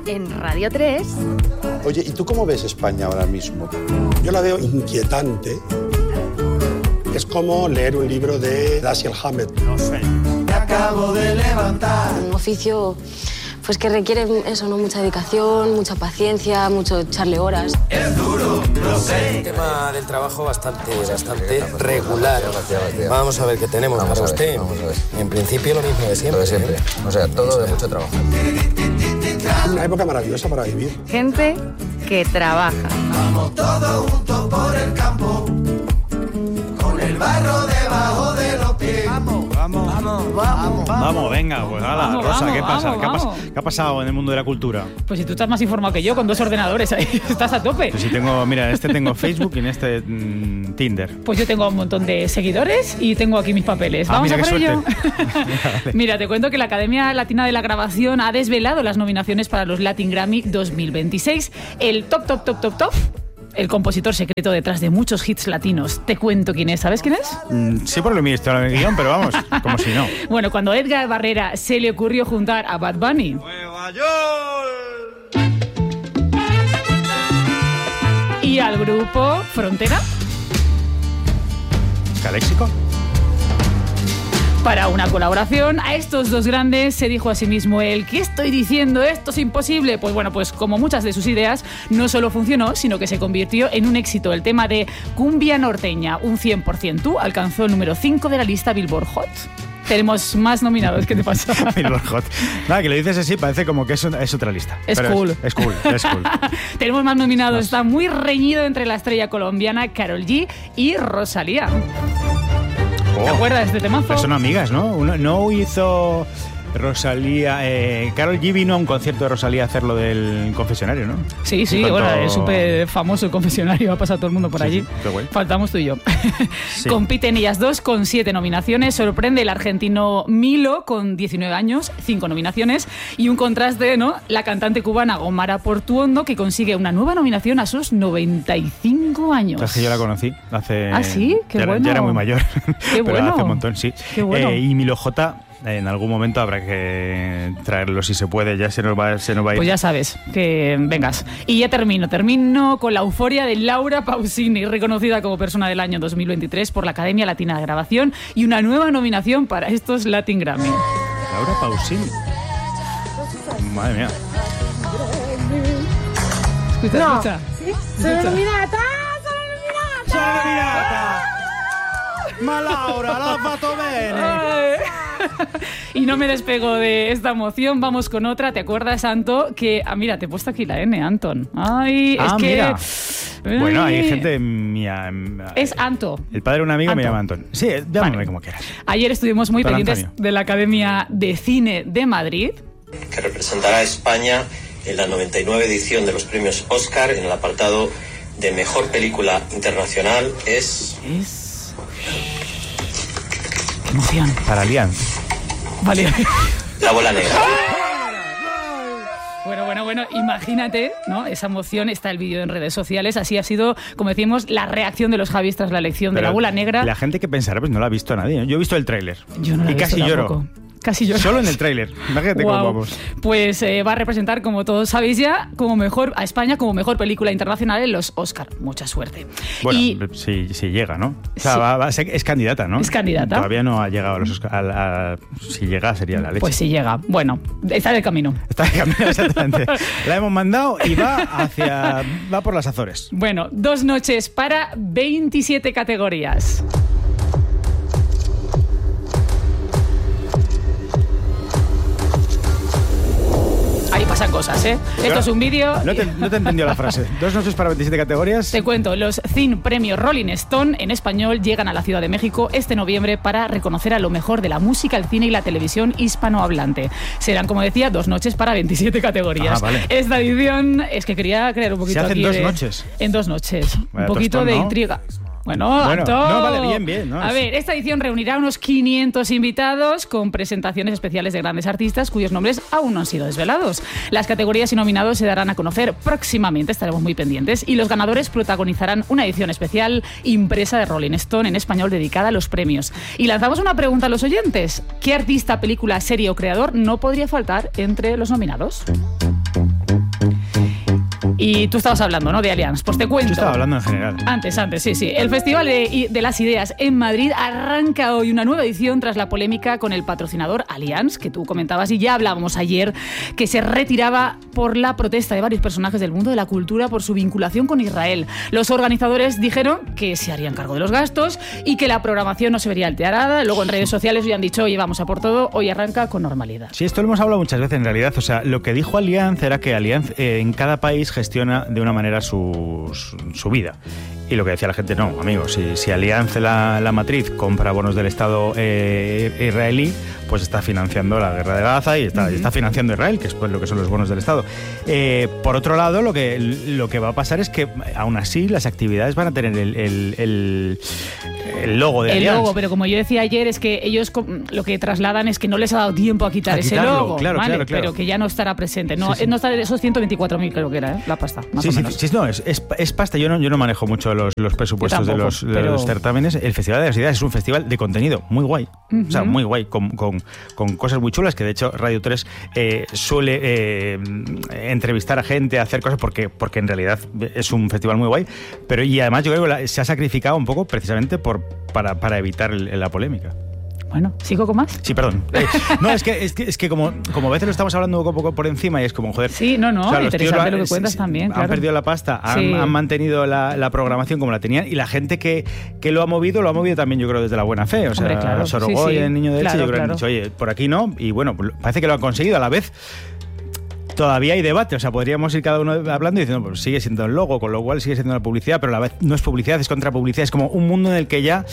en Radio 3. Oye, ¿y tú cómo ves España ahora mismo? Yo la veo inquietante. Es como leer un libro de Dashiell Hammett. No sé. Me acabo de levantar. Un oficio pues que requiere eso, ¿no? Mucha dedicación, mucha paciencia, mucho echarle horas. Es duro, lo sé. El tema del trabajo bastante regular. Vamos a ver qué tenemos para usted. En principio lo mismo de siempre. O sea, todo de mucho trabajo. Una época maravillosa para vivir. Gente que trabaja. Vamos todos juntos por el campo, con el barro debajo de los pies. Vamos, venga, pues hala, Vamos, Rosa, vamos, ¿qué pasa? vamos. ¿Qué ha pasado en el mundo de la cultura? Pues si tú estás más informado que yo, con 2 ordenadores ahí, estás a tope. Pues si tengo, mira, en este tengo Facebook y en este Tinder. Pues yo tengo un montón de seguidores y tengo aquí mis papeles. Vamos mira, a por qué ello. suerte. Mira, te cuento que la Academia Latina de la Grabación ha desvelado las nominaciones para los Latin Grammy 2026. El top. El compositor secreto detrás de muchos hits latinos. Te cuento quién es. ¿Sabes quién es? Sí, por lo mío, está en el guión, pero vamos, como si no. Bueno, cuando a Edgar Barrera se le ocurrió juntar a Bad Bunny, ¡Nueva York! y al grupo Frontera ¿Caléxico? para una colaboración, a estos dos grandes se dijo a sí mismo él: ¿qué estoy diciendo? ¿Esto es imposible? Pues bueno, pues como muchas de sus ideas, no solo funcionó, sino que se convirtió en un éxito. El tema de Cumbia Norteña, un 100% tú, alcanzó el número 5 de la lista Billboard Hot. Tenemos más nominados. ¿Qué te pasa? Billboard Hot. Nada, que lo dices así, parece como que es otra lista. Es Pero cool. Es cool. Tenemos más nominados. Está muy reñido entre la estrella colombiana Karol G y Rosalía. ¿Te acuerdas de este temazo? Pero son amigas, ¿no? No hizo Rosalía... Karol G vino a un concierto de Rosalía a hacer lo del confesionario, ¿no? Sí, Y bueno, es súper famoso el confesionario, ha pasado todo el mundo por allí. Sí, qué guay. Faltamos tú y yo. Sí. Compiten ellas dos con 7 nominaciones. Sorprende el argentino Milo con 19 años, 5 nominaciones. Y un contraste, ¿no? La cantante cubana Omara Portuondo, que consigue una nueva nominación a sus 95 años. Es que yo la conocí hace... ¿Ah, sí? Qué ya, bueno. Ya era muy mayor. Qué Pero bueno. hace un montón, sí. Qué bueno. Y Milo J, en algún momento habrá que traerlo si se puede. Ya se nos va a ir. Pues ya sabes, que vengas. Y ya termino con la euforia de Laura Pausini, reconocida como persona del año 2023 por la Academia Latina de Grabación, y una nueva nominación para estos Latin Grammy. Laura Pausini. Madre mía. Escucha. Sono nominata! Ma Laura, l'ha fatto bene. Y no me despego de esta emoción. Vamos con otra. ¿Te acuerdas, Anto? Que, mira, te he puesto aquí la N, Anton. Ay, es que... Mira. Bueno, hay gente mía. Es Anto. El padre de un amigo Anto. me llama Antón. Sí, llámame Vale. como quieras. Ayer estuvimos muy Don pendientes Antonio. de la Academia de Cine de Madrid. Que representará a España en la 99 edición de los premios Oscar en el apartado de Mejor Película Internacional. Es... ¡Qué emoción! Para Alianza. Vale. La Bola Negra. Bueno, imagínate, ¿no? Esa emoción. Está el vídeo en redes sociales. Así ha sido, como decimos, la reacción de los Javis tras la elección de la Bola Negra. La gente que pensará, pues no la ha visto nadie, ¿no? Yo he visto el tráiler. Yo no la he y visto casi lloro. tampoco. Casi lloro. Solo en el tráiler. Imagínate Guau. cómo vamos. Pues va a representar, como todos sabéis ya, a España como mejor película internacional en los Oscar. Mucha suerte. Bueno, Y si llega, ¿no? O sea, Sí. va a ser, es candidata, ¿no? Es candidata. Todavía no ha llegado a los Oscar. Si llega, sería la leche. pues si llega. Bueno, está en el camino. Está de camino, exactamente. La hemos mandado y va por las Azores. Bueno, 2 noches para 27 categorías. Ahí pasan cosas, ¿eh? Esto es un vídeo. No te he entendido la frase. 2 noches para 27 categorías. Te cuento, los Cine Premios Rolling Stone en español llegan a la Ciudad de México este noviembre para reconocer a lo mejor de la música, el cine y la televisión hispanohablante. Serán, como decía, 2 noches para 27 categorías. Ah, vale. Esta edición es que quería crear un poquito Se hacen aquí 2 de- noches. En 2 noches. Vaya Un poquito tostón, de ¿no? intriga. Bueno, Bueno, Antón. no, vale, bien, ¿no? A ver, esta edición reunirá unos 500 invitados con presentaciones especiales de grandes artistas cuyos nombres aún no han sido desvelados. Las categorías y nominados se darán a conocer próximamente, estaremos muy pendientes, y los ganadores protagonizarán una edición especial impresa de Rolling Stone en español dedicada a los premios. Y lanzamos una pregunta a los oyentes. ¿Qué artista, película, serie o creador no podría faltar entre los nominados? Y tú estabas hablando, ¿no?, de Allianz. Pues te cuento. Yo estaba hablando en general. Antes, sí. El Festival de las Ideas en Madrid arranca hoy una nueva edición tras la polémica con el patrocinador Allianz, que tú comentabas y ya hablábamos ayer, que se retiraba por la protesta de varios personajes del mundo de la cultura por su vinculación con Israel. Los organizadores dijeron que se harían cargo de los gastos y que la programación no se vería alterada. Luego en redes sociales ya han dicho, oye, vamos a por todo, hoy arranca con normalidad. Sí, esto lo hemos hablado muchas veces en realidad. O sea, lo que dijo Allianz era que Allianz en cada país gestiona de una manera su vida. Y lo que decía la gente, no, amigos, si Allianz, la matriz, compra bonos del Estado israelí, pues está financiando la guerra de Gaza y está financiando Israel, que es pues lo que son los bonos del Estado. Por otro lado, lo que va a pasar es que, aún así, las actividades van a tener el logo de Allianz. El logo, pero como yo decía ayer, es que ellos lo que trasladan es que no les ha dado tiempo a quitar ese logo, claro, pero que ya no estará presente. No, sí. No está, esos 124.000 creo que era, la pasta, más o menos. Sí, no, es pasta. Yo no manejo mucho los presupuestos tampoco, de los certámenes. El Festival de las Ideas es un festival de contenido muy guay, o sea, muy guay, con cosas muy chulas, que de hecho Radio 3 suele entrevistar a gente, hacer cosas, porque en realidad es un festival muy guay, y además yo creo que se ha sacrificado un poco precisamente para evitar la polémica. Bueno, ¿sigo con más? Sí, perdón. No, es que como a veces lo estamos hablando un poco por encima y es como, joder... Sí, no, o sea, interesante lo que cuentas también, claro. Han perdido la pasta, han mantenido la programación como la tenían, y la gente que lo ha movido también, yo creo, desde la buena fe. O sea, claro, Sorogoy, el Niño de Elche, yo creo que han dicho, oye, por aquí no, y bueno, parece que lo han conseguido. A la vez todavía hay debate, o sea, podríamos ir cada uno hablando y diciendo, pues sigue siendo el logo, con lo cual sigue siendo la publicidad, pero a la vez no es publicidad, es contrapublicidad, es como un mundo en el que ya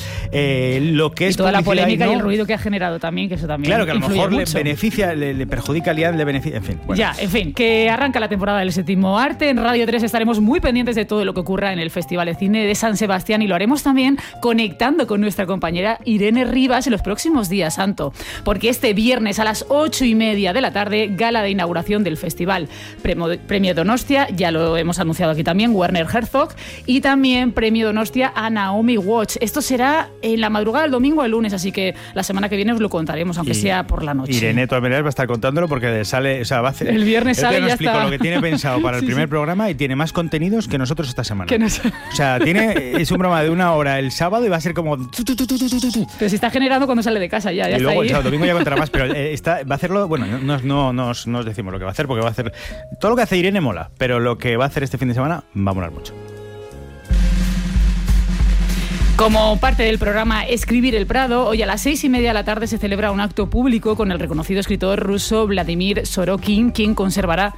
lo que es y toda la polémica y el ruido que ha generado también, que eso también claro, que a lo mejor le beneficia, le perjudica al Allianz, le beneficia, en fin. Bueno. Ya, en fin, que arranca la temporada del Séptimo Arte. En Radio 3 estaremos muy pendientes de todo lo que ocurra en el Festival de Cine de San Sebastián, y lo haremos también conectando con nuestra compañera Irene Rivas en los próximos días, Santo, porque este viernes a las 8:30 de la tarde, gala de inauguración del festival. Premio Donostia, ya lo hemos anunciado aquí también, Werner Herzog, y también Premio Donostia a Naomi Watch. Esto será en la madrugada del domingo al lunes, así que la semana que viene os lo contaremos, aunque sea por la noche. Irene, de todas maneras, va a estar contándolo porque sale, o sea, va a hacer... El viernes sale y ya explico está. Lo que tiene pensado para el primer programa, y tiene más contenidos que nosotros esta semana. O sea, es un programa de 1 hora el sábado y va a ser como... Pero si está generando cuando sale de casa ya y luego está ahí. El domingo ya contará más, pero va a hacerlo... Bueno, no os decimos lo que va a hacer, porque va a hacer... Todo lo que hace Irene mola, pero lo que va a hacer este fin de semana va a molar mucho. Como parte del programa Escribir el Prado, hoy a las 6:30 de la tarde se celebra un acto público con el reconocido escritor ruso Vladimir Sorokin, quien conversará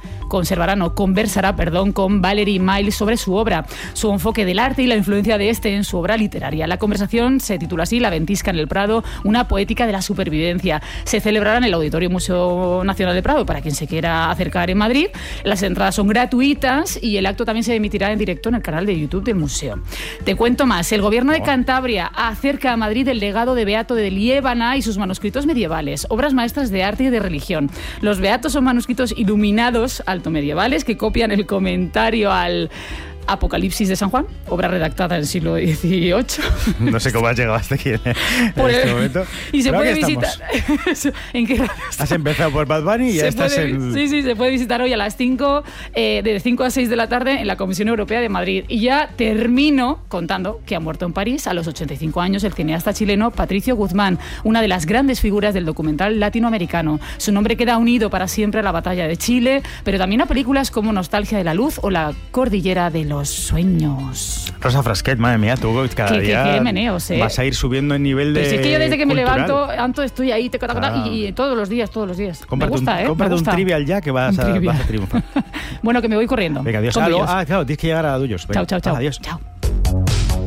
con Valery Miles sobre su obra, su enfoque del arte y la influencia de este en su obra literaria. La conversación se titula así: La ventisca en el Prado, una poética de la supervivencia. Se celebrará en el Auditorio Museo Nacional de Prado para quien se quiera acercar en Madrid. Las entradas son gratuitas y el acto también se emitirá en directo en el canal de YouTube del museo. Te cuento más. El gobierno de Cantabria acerca a Madrid el legado de Beato de Liébana y sus manuscritos medievales, obras maestras de arte y de religión. Los beatos son manuscritos iluminados altomedievales que copian el comentario al Apocalipsis de San Juan, obra redactada en el siglo XVIII. No sé cómo has llegado hasta aquí en este momento. Y se puede visitar. ¿En qué radio has empezado por Bad Bunny y ya estás en... Sí, se puede visitar hoy a las 5, de 5 a 6 de la tarde en la Comisión Europea de Madrid. Y ya termino contando que ha muerto en París a los 85 años el cineasta chileno Patricio Guzmán, una de las grandes figuras del documental latinoamericano. Su nombre queda unido para siempre a la batalla de Chile, pero también a películas como Nostalgia de la Luz o La Cordillera de los Sueños. Rosa Frasquet, madre mía, tú cada día qué meneos, vas a ir subiendo el nivel de... Pero si es que yo desde que me levanto, estoy ahí, y todos los días. Me gusta, cómprate un trivial ya que vas a triunfar. Bueno, que me voy corriendo. Venga, adiós. Claro, tienes que llegar a Dullos. Chao. Adiós. Chao.